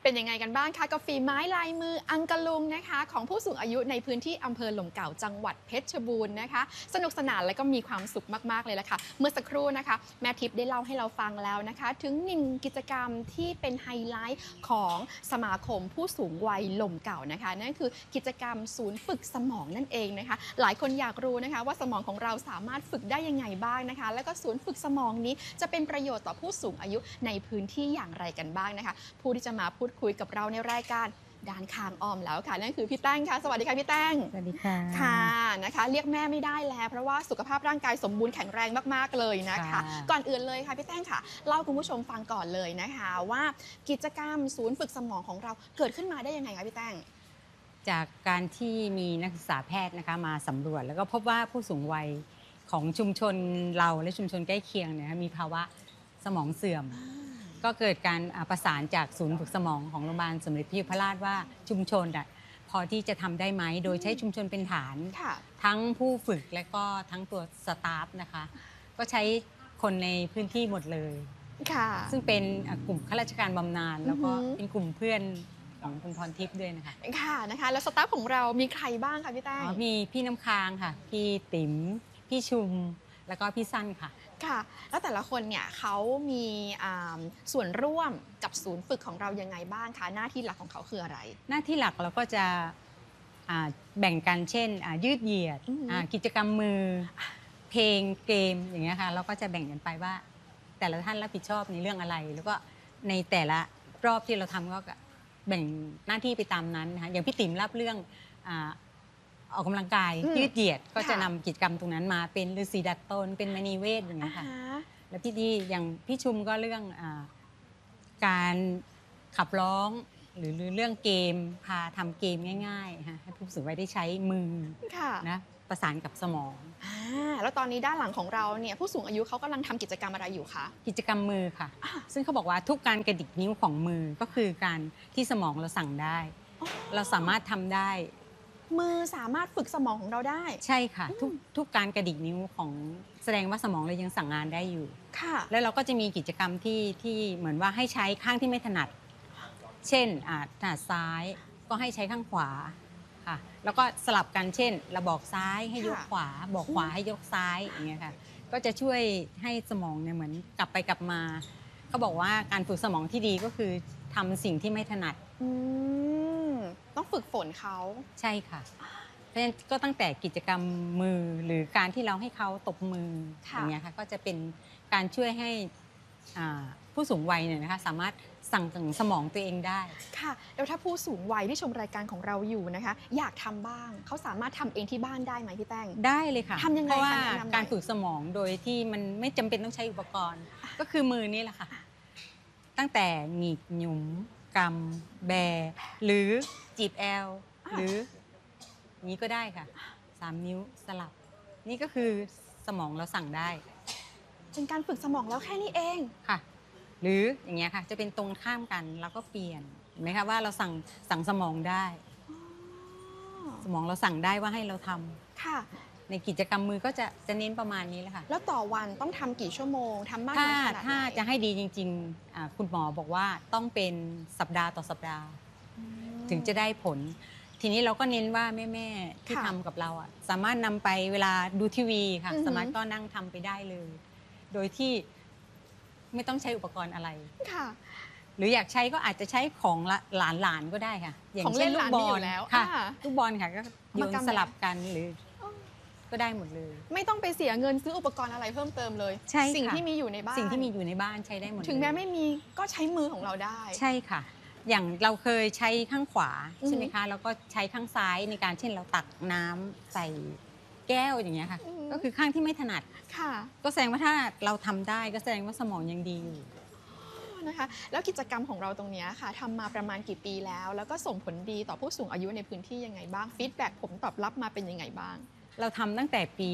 เป็นยังไงกันบ้างคะกับฝีไม้ลายมืออังกะลุงนะคะของผู้สูงอายุในพื้นที่อำเภอหล่มเก่าจังหวัดเพชรบูรณ์นะคะสนุกสนานและก็มีความสุขมากๆเลยละค่ะเมื่อสักครู่นะคะแม่ทิพย์ได้เล่าให้เราฟังแล้วนะคะถึงหนึ่งกิจกรรมที่เป็นไฮไลท์ของสมาคมผู้สูงวัยหล่มเก่านะคะนั่นคือกิจกรรมศูนย์ฝึกสมองนั่นเองนะคะหลายคนอยากรู้นะคะว่าสมองของเราสามารถฝึกได้ยังไงบ้างนะคะแล้วก็ศูนย์ฝึกสมองนี้จะเป็นประโยชน์ต่อผู้สูงอายุในพื้นที่อย่างไรกันบ้างนะคะผู้ที่จะมาพูดคุยกับเราในรายการด้านข้างอ้อมแล้วค่ะนั่นคือพี่แต้งค่ะสวัสดีค่ะพี่แต้งสวัสดีค่ะค่ะนะคะเรียกแม่ไม่ได้แล้วเพราะว่าสุขภาพร่างกายสมบูรณ์แข็งแรงมากๆเลยนะคะก่อนอื่นเลยค่ะพี่แต้งค่ะเล่าคุณผู้ชมฟังก่อนเลยนะคะว่ากิจกรรมศูนย์ฝึกสมองของเราเกิดขึ้นมาได้ยังไงคะพี่แต้งจากการที่มีนักศึกษาแพทย์นะคะมาสำรวจแล้วก็พบว่าผู้สูงวัยของชุมชนเราและชุมชนใกล้เคียงเนี่ยมีภาวะสมองเสื่อมก็เกิดการประสานจากศูนย์ฝึกสมองของโรงพยาบาลสมเด็จพระยุพราชว่าชุมชนพอที่จะทำได้ไหมโดยใช้ชุมชนเป็นฐานทั้งผู้ฝึกและก็ทั้งตัวสตาฟนะคะก็ใช้คนในพื้นที่หมดเลยซึ่งเป็นกลุ่มข้าราชการบำนาญแล้วก็เป็นกลุ่มเพื่อนของคุณพรทิพย์ด้วยนะคะแล้วสตาฟของเรามีใครบ้างคะพี่แต้งมีพี่น้ำค้างค่ะพี่ติ๋มพี่ชุมแล้วก็พี่สั้นค่ะแล้วแต่ละคนเนี่ยเขามีส่วนร่วมกับศูนย์ฝึกของเรายังไงบ้างคะหน้าที่หลักของเขาคืออะไรหน้าที่หลักเราก็จะแบ่งกันเช่นยืดเหยียดกิจกรรมมือเพลงเกมอย่างเงี้ยค่ะเราก็จะแบ่งกันไปว่าแต่ละท่านรับผิดชอบในเรื่องอะไรแล้วก็ในแต่ละรอบที่เราทำก็แบ่งหน้าที่ไปตามนั้นนะคะอย่างพี่ติ๋มรับเรื่องออกกำลังกายยืดเหยียดก็จะนำกิจกรรมตรงนั้นมาเป็นฤาษีดัดตนเป็นมณีเวทอย่างเงี้ยค่ะแล้วอย่างพี่ชุมก็เรื่องการขับร้องหรือเรื่องเกมพาทำเกมง่ายๆให้ผู้สูงวัยได้ใช้มือนะประสานกับสมองแล้วตอนนี้ด้านหลังของเราเนี่ยผู้สูงอายุเขากำลังทำกิจกรรมอะไรอยู่คะกิจกรรมมือค่ะซึ่งเขาบอกว่าทุกการกระดิกนิ้วของมือก็คือการที่สมองเราสั่งได้เราสามารถทำได้มือสามารถฝึกสมองของเราได้ใช่ค่ะทุกการกระดิกนิ้วของแสดงว่าสมองเรายังสั่งงานได้อยู่ค่ะแล้วเราก็จะมีกิจกรรมที่เหมือนว่าให้ใช้ข้างที่ไม่ถนัดเช่นถนัดซ้ายก็ให้ใช้ข้างขวาค่ะแล้วก็สลับกันเช่นเราบอกซ้ายให้ยกขวาบอกขวาให้ยกซ้ายอย่างเงี้ยค่ะก็จะช่วยให้สมองเนี่ยเหมือนกลับไปกลับมาเขาบอกว่าการฝึกสมองที่ดีก็คือทำสิ่งที่ไม่ถนัดต้องฝึกฝนเขาใช่ค่ะเพราะฉะนั้นก็ตั้งแต่กิจกรรมมือหรือการที่เราให้เขาตบมืออย่างเงี้ยค่ะก็จะเป็นการช่วยให้ผู้สูงวัยเนี่ยนะคะสามารถสั่งถึงสมองตัวเองได้ค่ะแล้วถ้าผู้สูงวัยที่ชมรายการของเราอยู่นะคะอยากทำบ้างเขาสามารถทำเองที่บ้านได้ไหมพี่แต้งได้เลยค่ะทำยังไงเพราะว่าการฝึกสมองโดยที่มันไม่จำเป็นต้องใช้อุปกรณ์ก็คือมือนี่แหละค่ะตั้งแต่หงิกหยุมกำแบหรือจีบแอลหรือนี้ก็ได้ค่ะ3 นิ้วสลับนี่ก็คือสมองเราสั่งได้เป็นการฝึกสมองแล้วแค่นี้เองค่ะหรืออย่างเงี้ยค่ะจะเป็นตรงข้ามกันแล้วก็เปลี่ยนเห็นไหมคะว่าเราสั่งสมองได้สมองเราสั่งได้ว่าให้เราทำค่ะในกิจกรรมมือก็จะเน้นประมาณนี้แหละค่ะแล้วต่อวันต้องทำกี่ชั่วโมงทำมากน้อยขนาดไหนถ้าจะให้ดีจริงๆคุณหมอบอกว่าต้องเป็นสัปดาห์ต่อสัปดาห์ถึงจะได้ผลทีนี้เราก็เน้นว่าแม่ๆที่ทำกับเราสามารถนำไปเวลาดูทีวีค่ะสามารถก็นั่งทำไปได้เลยโดยที่ไม่ต้องใช้อุปกรณ์อะไรค่ะหรืออยากใช้ก็อาจจะใช้ของหลานก็ได้ค่ะอย่างเช่นลูกบอลค่ะลูกบอลค่ะก็โยนสลับกันหรือก็ได้หมดเลยไม่ต้องไปเสียเงินซื้ออุปกรณ์อะไรเพิ่มเติมเลยใช่สิ่งที่มีอยู่ในบ้านสิ่งที่มีอยู่ในบ้านใช้ได้หมดถึงแม้ไม่มีก็ใช้มือของเราได้ใช่ค่ะอย่างเราเคยใช้ข้างขวาใช่ไหมคะแล้วก็ใช้ข้างซ้ายในการเช่นเราตักน้ำใส่แก้วอย่างเงี้ยค่ะก็คือข้างที่ไม่ถนัดค่ะก็แสดงว่าถ้าเราทำได้ก็แสดงว่าสมองยังดีอยู่นะคะแล้วกิจกรรมของเราตรงนี้ค่ะทำมาประมาณกี่ปีแล้วก็ส่งผลดีต่อผู้สูงอายุในพื้นที่ยังไงบ้างฟีดแบ็กผลตอบรับมาเป็นยังไงบ้างเราทำตั้งแต่ปี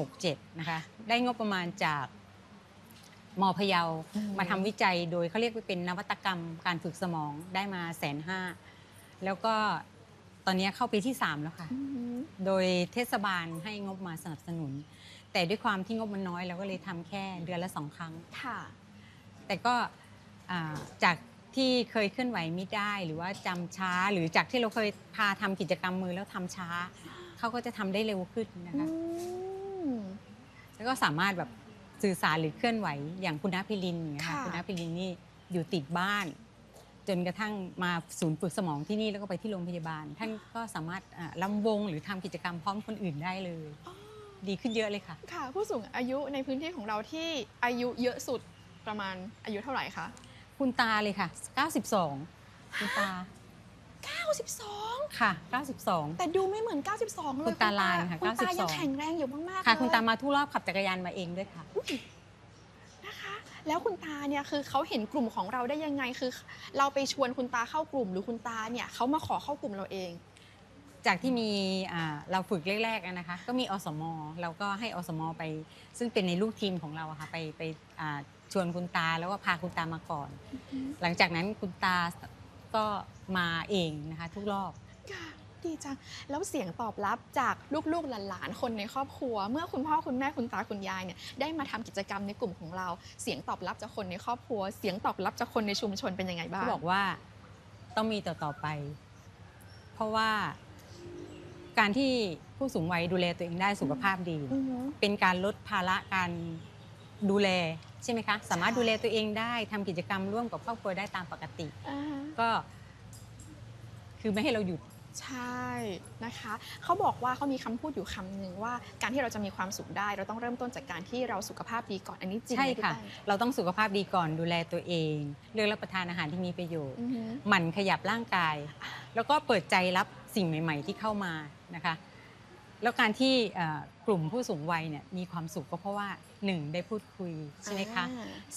67นะคะได้งบประมาณจากม.พะเยามาทำวิจัยโดยเขาเรียกว่าเป็นนวัตกรรมการฝึกสมองได้มา150,000แล้วก็ตอนนี้เข้าปีที่3แล้วค่ะโดยเทศบาลให้งบมาสนับสนุนแต่ด้วยความที่งบมันน้อยเราก็เลยทำแค่เดือนละ2 ครั้งค่ะแต่ก็จากที่เคยเคลื่อนไหวไม่ได้หรือว่าจำช้าหรือจากที่เราเคยพาทำกิจกรรมมือแล้วทำช้าเขาก็จะทำได้เร็วขึ้นนะอืคะมแล้วก็สามารถแบบสื่อสารหรือเคลื่อนไหวอย่างคุณณพิรินอย่างเงี้ยค่ะค่ะคุณณพิรินนี่อยู่ติดบ้าน จนกระทั่งมาศูนย์ฝึกสมองที่นี่แล้วก็ไปที่โรงพยาบาล ท่านก็สามารถลำวงหรือทำกิจกรรมพร้อมคนอื่นได้เลยอ๋อดีขึ้นเยอะเลยค่ะค่ะ ผู้สูงอายุในพื้นที่ของเราที่อายุเยอะสุดประมาณอายุเท่าไหร่คะคุณตาเลยค่ะ 92 คุณตา 92 ค่ะ 92 แต่ดูไม่เหมือน 92 เลยคุณตาลานค่ะคุณตายัง 92 แข็งแรงอยู่มากๆค่ะเลยคุณตามาทุกรอบขับจักรยานมาเองด้วยค่ะอุ๊ยนะคะ แล้วคุณตาเนี่ยคือเขาเห็นกลุ่มของเราได้ยังไงคือ เราไปชวนคุณตาเข้ากลุ่มหรือคุณตาเนี่ยเขามาขอเข้ากลุ่มเราเองจากที่มีเราฝึกแรกๆนะคะ ก็มีอสมเราก็ให้อสมไป ซึ่งเป็นในลูกทีมของเราอะค่ะไปชวนคุณตาแล้วก็พาคุณตามาก่อน หลังจากนั้นคุณตาก็มาเองนะคะทุกรอบค่ะดีจังแล้วเสียงตอบรับจากลูกๆหลานๆคนในครอบครัว เมื่อคุณพ่อคุณแม่คุณตาคุณยายเนี่ยได้มาทำกิจกรรมในกลุ่มของเรา เสียงตอบรับจากคนในครอบครัว เสียงตอบรับจากคนในชุมชนเป็นยังไงบ้างเขาบอกว่าต้องมีต่อไป เพราะว่าการที่ผู้สูงวัยดูแลตัวเองได้สุขภาพดีอือฮึเป็นการลดภาระการดูแลใช่ไหมคะ สามารถใช่ดูแลตัวเองได้ทำกิจกรรมร่วมกับครอบครัวได้ตามปกติอ่าฮะก็คือไม่ให้เราหยุดใช่นะคะเขาบอกว่าเขามีคำพูดอยู่คำหนึ่งว่าการที่เราจะมีความสุขได้ เราต้องเริ่มต้นจากการที่เราสุขภาพดีก่อนอันนี้จริงไหใช่มพี่ค่ะแป้งเราต้องสุขภาพดีก่อนดูแลตัวเอง เลือกรับประทานอาหารที่มีประโยชน์อือฮึหมั่นขยับร่างกาย แล้วก็เปิดใจรับสิ่งใหม่ ๆ ที่เข้ามานะคะ แล้วการที่กลุ่มผู้สูงวัยเนี่ยมีความสุขก็เพราะว่า 1. ได้พูดคุยใช่ไหมคะ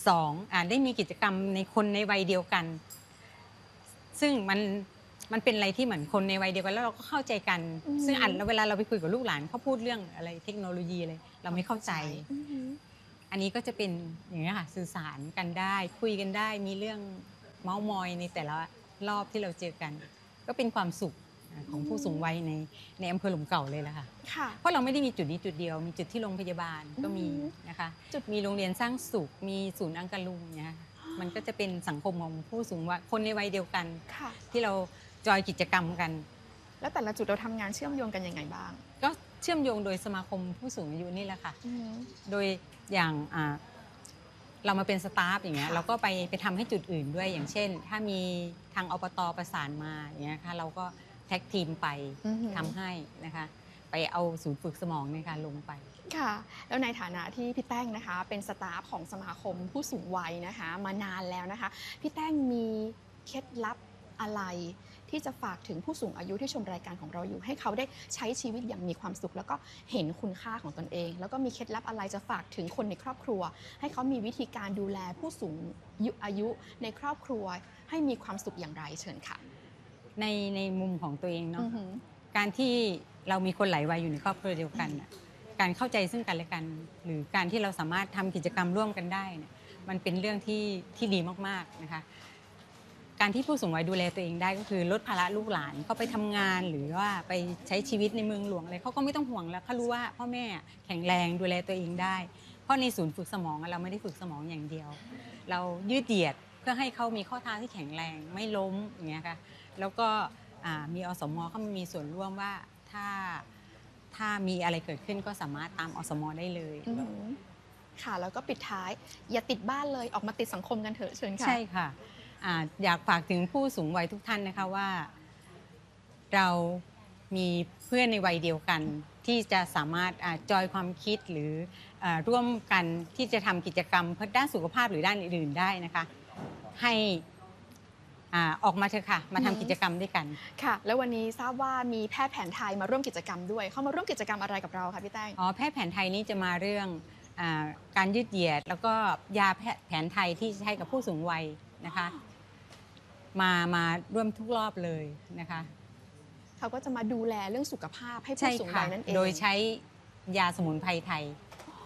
2. ได้มีกิจกรรมในคนในวัยเดียวกัน ซึ่งมันเป็นอะไรที่เหมือนคนในวัยเดียวกันแล้วเราก็เข้าใจกัน ซึ่งเวลาเราไปคุยกับลูกหลานเขาพูดเรื่องอะไรเทคโนโลยีอะไรเราไม่เข้าใจอือฮึอันนี้ก็จะเป็นอย่างนี้ยค่ะสื่อสารกันได้ คุยกันได้มีเรื่องเมาส์มอยในแต่ละรอบที่เราเจอกัน ก็เป็นความสุขของผู้สูงวัยในอำเภอหลุมเก่าเลยละค่ะค่ะเพราะเราไม่ได้มีจุดนี้จุดเดียว มีจุดที่โรงพยาบาลก็มีอืมนะคะจุดมีโรงเรียนสร้างสุข มีศูนย์อังกะลุงเนี่ยค่ะมันก็จะเป็นสังคมของผู้สูงวัยคนในวัยเดียวกันค่ะที่เราจอยกิจกรรมกันแล้วแต่ละจุดเราทำงานเชื่อมโยงกันยังไงบ้างก็เชื่อมโยงโดยสมาคมผู้สูงอายุนี่แหละค่ะอือฮึโดยอย่างเรามาเป็นสตาฟอย่างเงี้ยค่ะเราก็ไปทำให้จุดอื่นด้วยอย่างเช่น ถ้ามีทางอบตประสานมาอย่างเงี้ยค่ะเราก็แท็กทีมไปอือฮึทำให้นะคะไปเอาศูนย์ฝึกสมองในการลงไปค่ะ แล้วในฐานะที่พี่แป้งนะคะ เป็นสตาฟของสมาคมผู้สูงวัยนะคะ มานานแล้วนะคะพี่แป้งมีเคล็ดลับอะไร ที่จะฝากถึงผู้สูงอายุที่ชมรายการของเราอยู่ ให้เขาได้ใช้ชีวิตอย่างมีความสุข แล้วก็เห็นคุณค่าของตนเอง แล้วก็มีเคล็ดลับอะไรจะฝากถึงคนในครอบครัว ให้เขามีวิธีการดูแลผู้สูงอายุในครอบครัว ให้มีความสุขอย่างไรเชิญค่ะในมุมของตัวเองเนาะอือหือการที่เรามีคนหลายวัยอยู่ในครอบครัวเดียวกันน่ะการเข้าใจซึ่งกันและกัน หรือการที่เราสามารถทำกิจกรรมร่วมกันได้เนี่ยมันเป็นเรื่องที่ดีมากๆนะคะ การที่ผู้สูงวัยดูแลตัวเองได้ก็คือลดภาระลูกหลานเขาไปทำงานหรือว่าไปใช้ชีวิตในเมืองหลวงอะไรเขาก็ไม่ต้องห่วงแล้วเขารู้ว่าพ่อแม่แข็งแรงดูแลตัวเองได้ เพราะในศูนย์ฝึกสมองเราไม่ได้ฝึกสมองอย่างเดียว เรายืดเหยียดเพื่อให้เขามีข้อเท้าที่แข็งแรงไม่ล้มอย่างเงี้ยค่ะแล้วก็มีอสมเข้ามามีส่วนร่วมว่าถ้ามีอะไรเกิดขึ้นก็สามารถตามอสมได้เลยอือหือค่ะ แล้วก็ปิดท้าย อย่าติดบ้านเลยออกมาติดสังคมกันเถอะเชิญค่ะใช่ค่ะอยากฝากถึงผู้สูงวัยทุกท่านนะคะว่า เรามีเพื่อนในวัยเดียวกัน ที่จะสามารถจอยความคิดหรือร่วมกันที่จะทำกิจกรรมเพื่อด้านสุขภาพหรือด้านอื่นๆได้นะคะ ให้ออกมาเถอะค่ะมาทำกิจกรรมด้วยกันค่ะ แล้ววันนี้ทราบว่ามีแพทย์แผนไทยมาร่วมกิจกรรมด้วย เข้ามาร่วมกิจกรรมอะไรกับเราคะพี่แต้งแพทย์แผนไทยนี่จะมาเรื่องการยืดเหยียด แล้วก็ยาแผนไทยที่ใช้กับผู้สูงวัยนะคะมาร่วมทุกรอบเลยนะคะเขาก็จะมาดูแลเรื่องสุขภาพให้ใช่ผู้สูงค่ะวัยนั่นเองโดยใช้ยาสมุนไพรไทยอ๋อ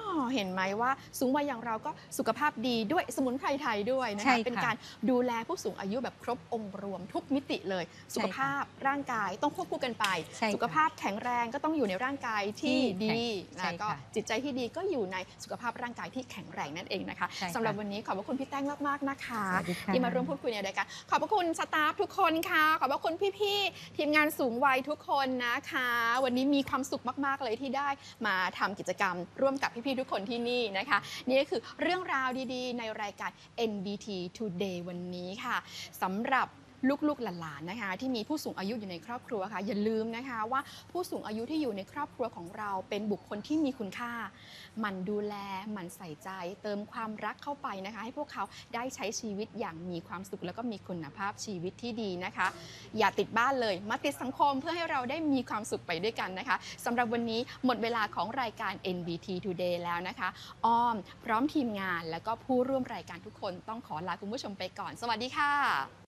เห็นไหมว่าสูงวัยอย่างเราก็สุขภาพดีด้วยสมุนไพรไทยด้วยนะใช่คะค่ะเป็นการดูแลผู้สูงอายุแบบครบองค์รวมทุกมิติเลย สุขภาพร่างกายต้องควบคู่กันไปใช่ค่ะสุขภาพแข็งแรงก็ต้องอยู่ในร่างกายที่ที่ดีใช่แล้วก็ค่ะจิตใจที่ดีก็อยู่ในสุขภาพร่างกายที่แข็งแรงนั่นเองนะคะใช่ค่ะสำหรับวันนี้ขอบพระคุณพี่แต้งมากๆนะคะสวัสดีค่ะที่มาร่วมพูดคุยในรายการขอบพระคุณสตาฟทุกคนค่ะขอบพระคุณพี่ๆทีมงานสูงวัยทุกคนนะคะ วันนี้มีความสุขมากๆเลยที่ได้มาทำกิจกรรมร่วมกับพี่ๆทุกคนที่นี่นะคะ นี่ก็คือเรื่องราวดีๆ ในรายการ NBT Today วันนี้ค่ะสำหรับลูกๆหลานๆนะคะที่มีผู้สูงอายุอยู่ในครอบครัวค่ะอย่าลืมนะคะว่าผู้สูงอายุที่อยู่ในครอบครัวของเราเป็นบุคคลที่มีคุณค่าหมั่นดูแลหมั่นใส่ใจ เติมความรักเข้าไปนะคะให้พวกเขาได้ใช้ชีวิตอย่างมีความสุขแล้วก็มีคุณภาพชีวิตที่ดีนะคะ อย่าติดบ้านเลยมาติดสังคมเพื่อให้เราได้มีความสุขไปด้วยกันนะคะสำหรับวันนี้หมดเวลาของรายการ NBT Today แล้วนะคะอ้อมพร้อมทีมงานแล้วก็ผู้ร่วมรายการทุกคนต้องขอลาคุณผู้ชมไปก่อนสวัสดีค่ะ